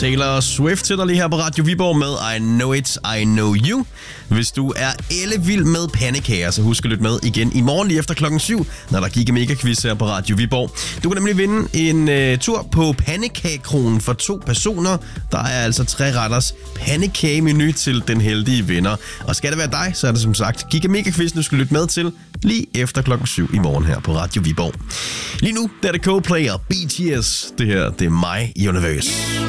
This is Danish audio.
Taylor Swift til dig lige her på Radio Viborg med I Know It, I Know You. Hvis du er ellevild med pandekager, så husk at lytte med igen i morgen lige efter klokken 7, når der gik Mega Quiz her på Radio Viborg. Du kan nemlig vinde en tur på pandekagekronen for 2 personer. Der er altså 3-retters pandekagemenu til den heldige vinder. Og skal det være dig, så er det som sagt Giga Mega Quiz, du skal lytte med til lige efter klokken 7 i morgen her på Radio Viborg. Lige nu der er det Coldplay og BTS. Det her, det er My Universe.